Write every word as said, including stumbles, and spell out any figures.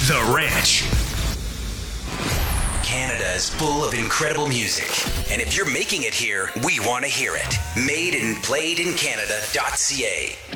The Ranch. Canada is full of incredible music. And if you're making it here, we want to hear it. Made and played in Canada dot C A.